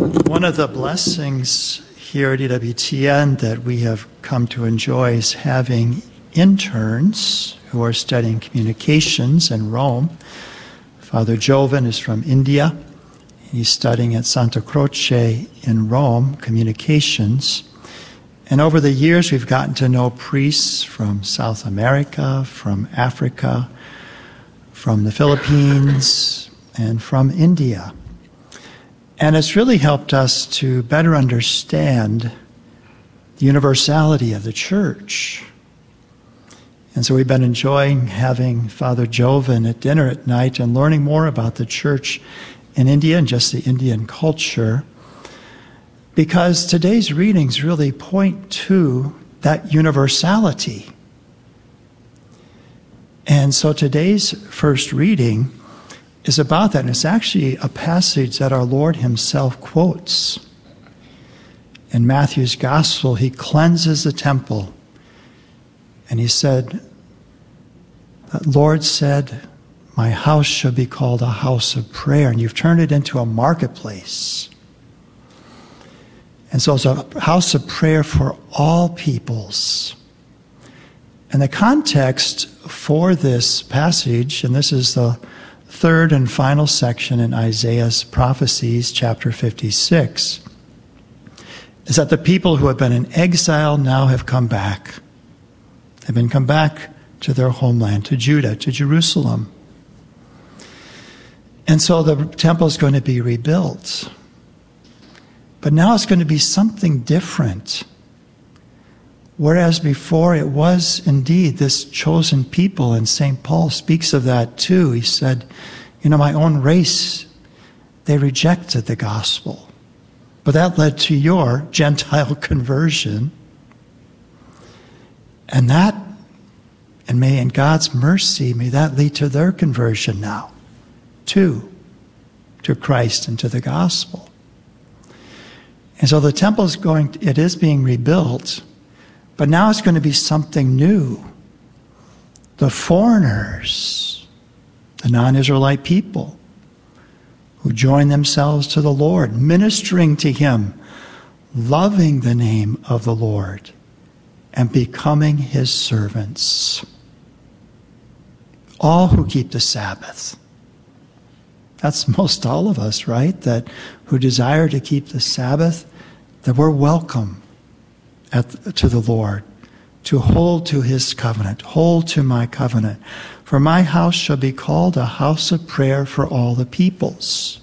One of the blessings here at EWTN that we have come to enjoy is having interns who are studying communications in Rome. Father Jovan is from India. He's studying at Santa Croce in Rome, communications. And over the years, we've gotten to know priests from South America, from Africa, from the Philippines, and from India. And it's really helped us to better understand the universality of the church. And so we've been enjoying having Father Jovan at dinner at night and learning more about the church in India and just the Indian culture, because today's readings really point to that universality. And so today's first reading is about that, and it's actually a passage that our Lord himself quotes. In Matthew's Gospel, he cleanses the temple, and he said, the Lord said, "My house shall be called a house of prayer," and you've turned it into a marketplace. And so it's a house of prayer for all peoples. And the context for this passage, and this is the third and final section in Isaiah's prophecies, chapter 56, is that the people who have been in exile now have come back. They've come back to their homeland, to Judah, to Jerusalem. And so the temple is going to be rebuilt. But now it's going to be something different. Whereas before it was indeed this chosen people, and St. Paul speaks of that too. He said, my own race, they rejected the gospel. But that led to your Gentile conversion. And may in God's mercy, may that lead to their conversion now, too, to Christ and to the gospel. And so the temple is being rebuilt, but now it's going to be something new. The foreigners, the non-Israelite people, who join themselves to the Lord, ministering to him, loving the name of the Lord, and becoming his servants. All who keep the Sabbath. That's most all of us, right? That who desire to keep the Sabbath, that we're welcome to the Lord, to hold to his covenant, hold to my covenant. For my house shall be called a house of prayer for all the peoples.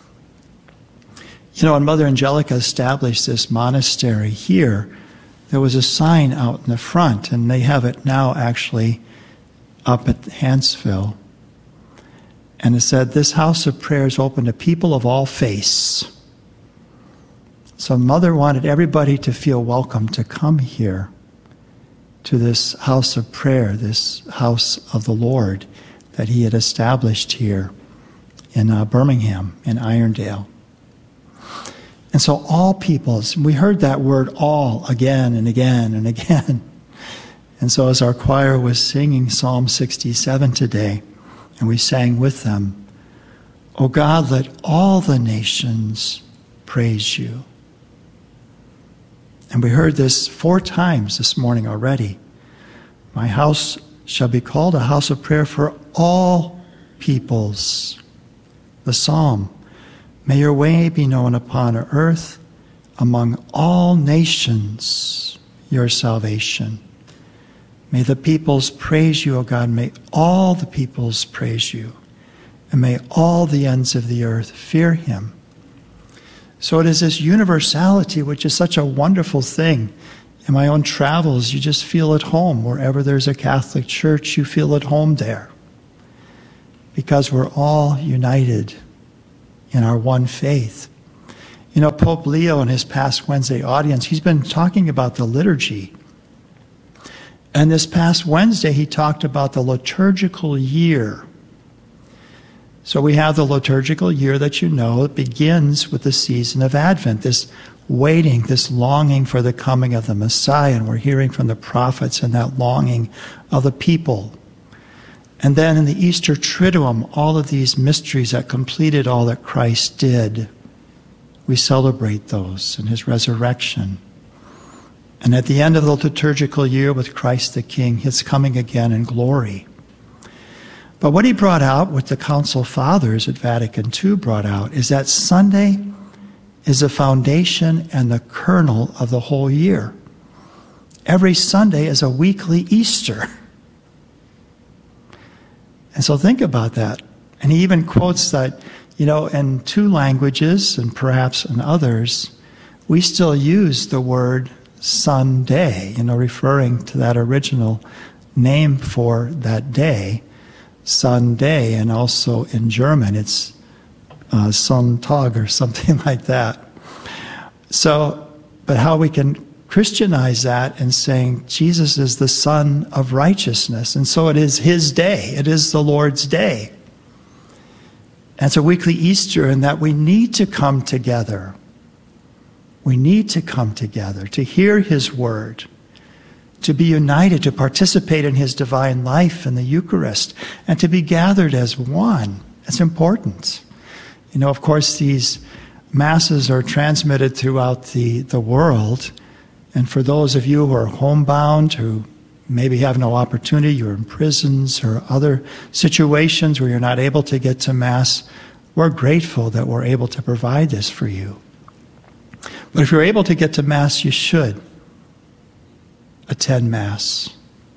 When Mother Angelica established this monastery here, there was a sign out in the front, and they have it now actually up at Hansville. And it said, "This house of prayer is open to people of all faiths." So Mother wanted everybody to feel welcome to come here to this house of prayer, this house of the Lord that he had established here in Birmingham, in Irondale. And so all peoples, we heard that word all again and again and again. And so as our choir was singing Psalm 67 today, and we sang with them, "O God, let all the nations praise you." And we heard this 4 times this morning already. My house shall be called a house of prayer for all peoples. The psalm, may your way be known upon earth, among all nations, your salvation. May the peoples praise you, O God. May all the peoples praise you. And may all the ends of the earth fear him. So it is this universality, which is such a wonderful thing. In my own travels, you just feel at home. Wherever there's a Catholic church, you feel at home there. Because we're all united in our one faith. Pope Leo in his past Wednesday audience, he's been talking about the liturgy. And this past Wednesday, he talked about the liturgical year. So we have the liturgical year that it begins with the season of Advent, this waiting, this longing for the coming of the Messiah. And we're hearing from the prophets and that longing of the people. And then in the Easter Triduum, all of these mysteries that completed all that Christ did. we celebrate those and his resurrection. And at the end of the liturgical year with Christ the King, his coming again in glory. But what he brought out, what the Council Fathers at Vatican II brought out, is that Sunday is the foundation and the kernel of the whole year. Every Sunday is a weekly Easter. And so think about that. And he even quotes that, in 2 languages and perhaps in others, we still use the word Sunday, referring to that original name for that day, Sunday, and also in German it's Sonntag or something like that. So, but how we can Christianize that and saying Jesus is the Son of righteousness, and so it is his day, it is the Lord's day. And it's a weekly Easter in that we need to come together. We need to come together to hear his word, to be united, to participate in his divine life in the Eucharist, and to be gathered as one. It's important. Of course, these masses are transmitted throughout the world. And for those of you who are homebound, who maybe have no opportunity, you're in prisons or other situations where you're not able to get to Mass, we're grateful that we're able to provide this for you. But if you're able to get to Mass, you should attend Mass,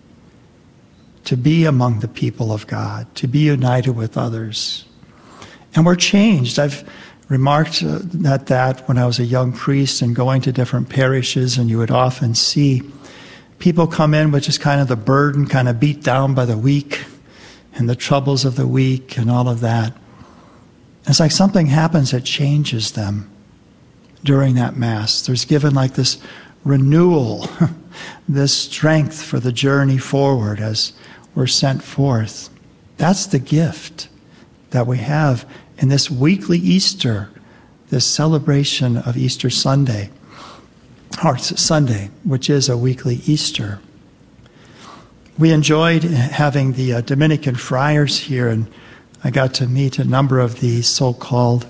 to be among the people of God, to be united with others. And we're changed. I've remarked at that when I was a young priest and going to different parishes, and you would often see people come in with just kind of the burden, kind of beat down by the week and the troubles of the week and all of that. It's like something happens that changes them during that Mass. There's given like this renewal, this strength for the journey forward as we're sent forth. That's the gift that we have in this weekly Easter, this celebration of Easter Sunday, or Sunday, which is a weekly Easter. We enjoyed having the Dominican friars here, and I got to meet a number of the so-called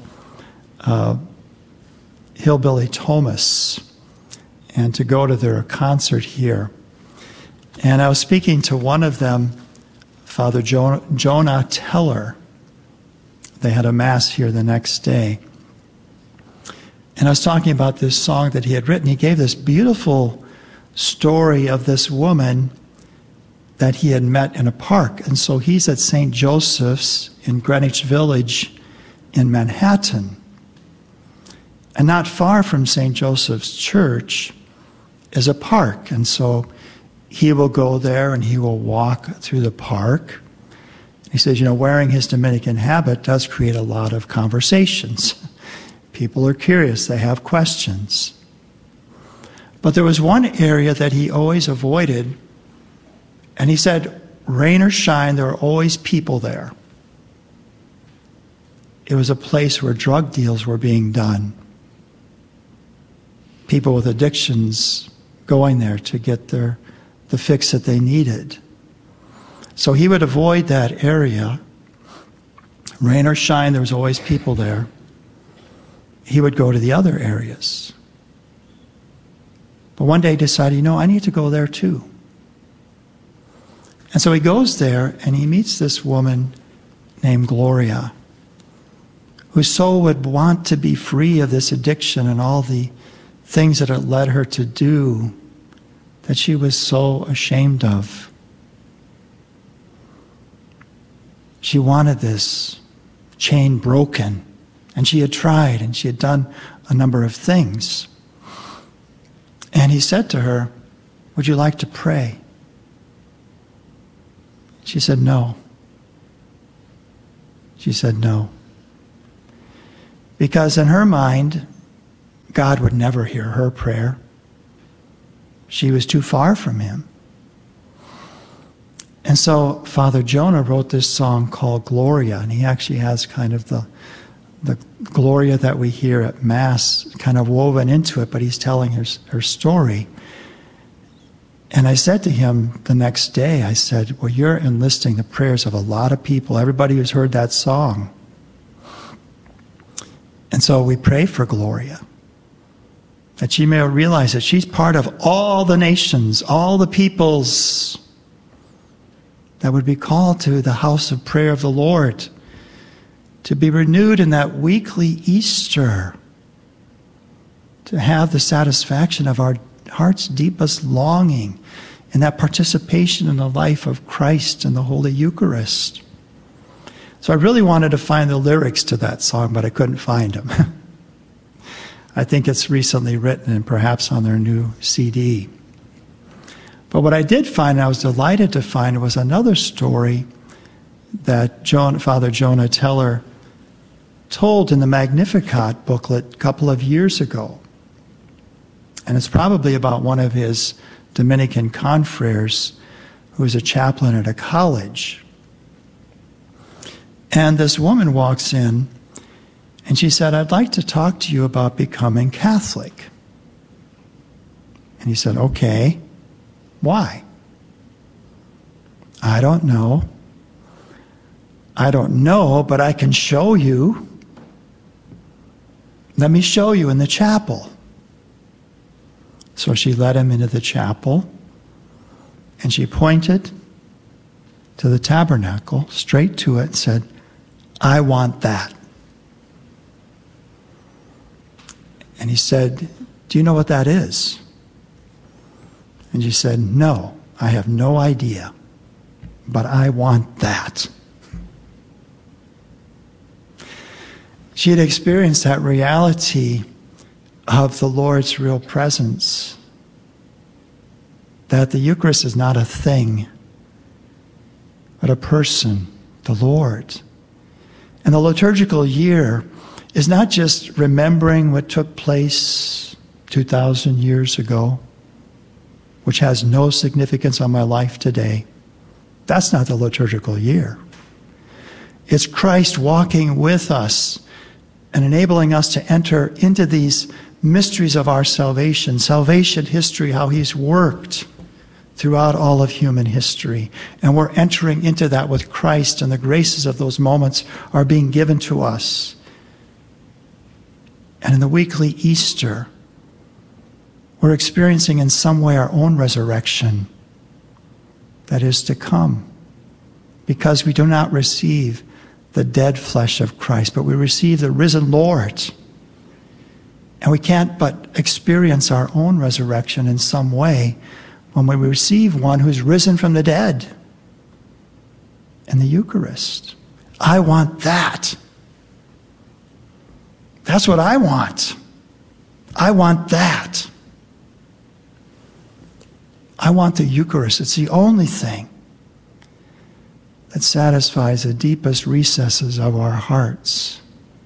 Hillbilly Thomas, and to go to their concert here. And I was speaking to one of them, Father Jonah Teller. They had a Mass here the next day. And I was talking about this song that he had written. He gave this beautiful story of this woman that he had met in a park. And so he's at St. Joseph's in Greenwich Village in Manhattan. And not far from St. Joseph's Church is a park. And so he will go there and he will walk through the park. He says, wearing his Dominican habit does create a lot of conversations. People are curious, they have questions. But there was one area that he always avoided, and he said, rain or shine, there are always people there. It was a place where drug deals were being done. People with addictions going there to get the fix that they needed. So he would avoid that area. Rain or shine, there was always people there. He would go to the other areas. But one day he decided, I need to go there too. And so he goes there and he meets this woman named Gloria, whose soul would want to be free of this addiction and all the things that it led her to do that she was so ashamed of. She wanted this chain broken, and she had tried, and she had done a number of things. And he said to her, would you like to pray? She said, no. She said, no. Because in her mind, God would never hear her prayer. She was too far from him. And so Father Jonah wrote this song called Gloria, and he actually has kind of the Gloria that we hear at Mass kind of woven into it, but he's telling her story. And I said to him the next day, I said, well, you're enlisting the prayers of a lot of people, everybody who's heard that song. And so we pray for Gloria, that she may realize that she's part of all the nations, all the peoples that would be called to the house of prayer of the Lord, to be renewed in that weekly Easter, to have the satisfaction of our heart's deepest longing in that participation in the life of Christ in the Holy Eucharist. So I really wanted to find the lyrics to that song, but I couldn't find them. I think it's recently written and perhaps on their new CD. But what I did find, and I was delighted to find, was another story that Father Jonah Teller told in the Magnificat booklet a couple of years ago. And it's probably about one of his Dominican confreres who was a chaplain at a college. And this woman walks in and she said, "I'd like to talk to you about becoming Catholic." And he said, "Okay, why?" "I don't know. I don't know, but I can show you. Let me show you in the chapel." So she led him into the chapel, and she pointed to the tabernacle, straight to it, and said, "I want that." And he said, "Do you know what that is?" And she said, "No, I have no idea, but I want that." She had experienced that reality of the Lord's real presence, that the Eucharist is not a thing, but a person, the Lord. And the liturgical year is not just remembering what took place 2,000 years ago, which has no significance on my life today. That's not the liturgical year. It's Christ walking with us and enabling us to enter into these mysteries of our salvation history, how he's worked throughout all of human history. And we're entering into that with Christ, and the graces of those moments are being given to us. And in the weekly Easter, we're experiencing in some way our own resurrection that is to come, because we do not receive the dead flesh of Christ, but we receive the risen Lord. And we can't but experience our own resurrection in some way when we receive one who's risen from the dead in the Eucharist. I want that. That's what I want. I want that. I want the Eucharist. It's the only thing that satisfies the deepest recesses of our hearts.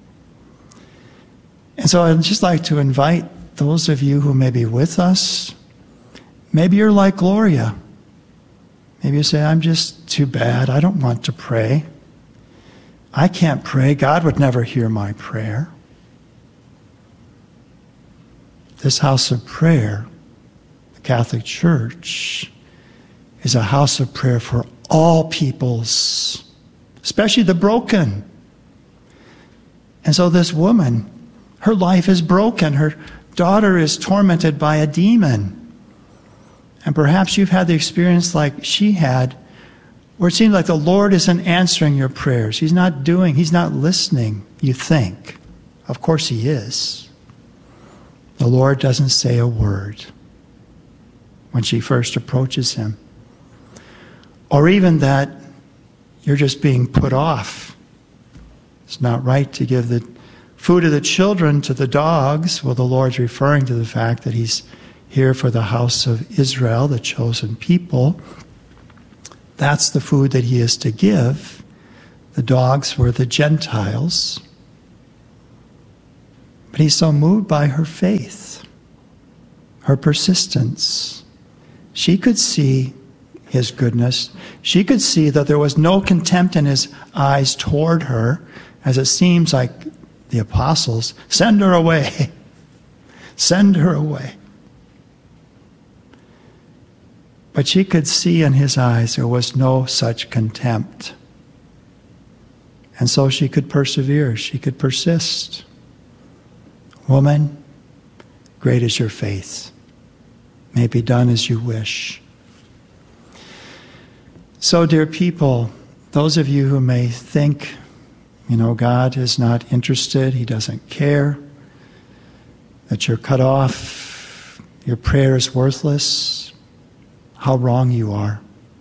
And so I'd just like to invite those of you who may be with us. Maybe you're like Gloria. Maybe you say, "I'm just too bad. I don't want to pray. I can't pray. God would never hear my prayer." This house of prayer, the Catholic Church, is a house of prayer for all peoples, especially the broken. And so this woman, her life is broken. Her daughter is tormented by a demon. And perhaps you've had the experience like she had, where it seems like the Lord isn't answering your prayers. He's not listening, you think. Of course he is. The Lord doesn't say a word when she first approaches him. Or even that you're just being put off. It's not right to give the food of the children to the dogs. Well, the Lord's referring to the fact that he's here for the house of Israel, the chosen people. That's the food that he is to give. The dogs were the Gentiles. But he's so moved by her faith, her persistence. She could see his goodness. She could see that there was no contempt in his eyes toward her, as it seems like the apostles, "Send her away. Send her away." But she could see in his eyes there was no such contempt. And so she could persevere. She could persist. Woman, great is your faith. May it be done as you wish. So, dear people, those of you who may think, God is not interested, he doesn't care, that you're cut off, your prayer is worthless, how wrong you are.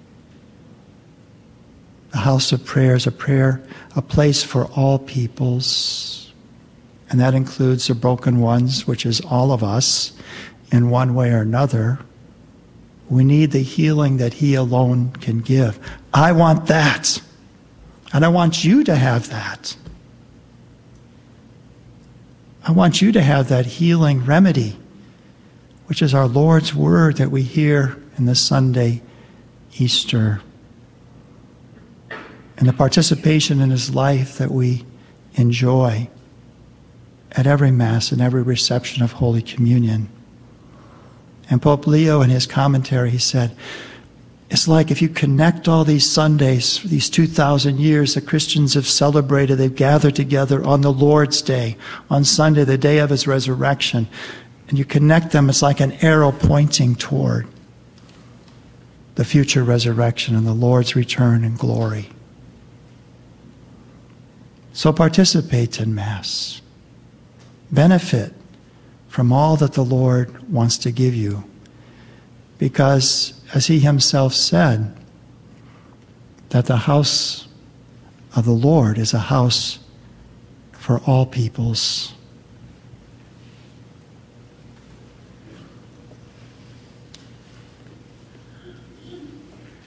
The house of prayer is a place for all peoples, and that includes the broken ones, which is all of us, in one way or another. We need the healing that he alone can give. I want that. And I want you to have that. I want you to have that healing remedy, which is our Lord's word that we hear in the Sunday Easter. And the participation in his life that we enjoy at every Mass and every reception of Holy Communion. And Pope Leo, in his commentary, he said, it's like if you connect all these Sundays, these 2,000 years that Christians have celebrated, they've gathered together on the Lord's Day, on Sunday, the day of his resurrection, and you connect them, it's like an arrow pointing toward the future resurrection and the Lord's return in glory. So participate in Mass. Benefit from all that the Lord wants to give you. Because, as he himself said, that the house of the Lord is a house for all peoples.